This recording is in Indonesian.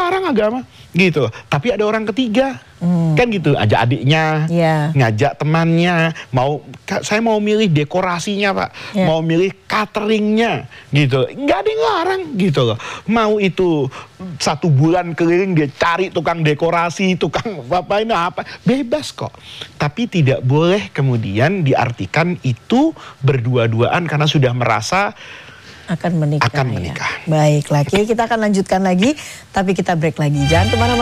larang agama, gitu. Tapi ada orang ketiga, kan gitu, ajak adiknya, ngajak temannya, saya mau milih dekorasinya Pak, mau milih cateringnya, gitu. Nggak ada yang larang, gitu loh. Mau itu 1 bulan keliling dia cari tukang dekorasi, tukang apa, bebas kok. Tapi tidak boleh kemudian diartikan itu berdua-duaan karena sudah merasa akan menikah. menikah. Baiklah, kita akan lanjutkan lagi, tapi kita break lagi. Jangan kemana-mana.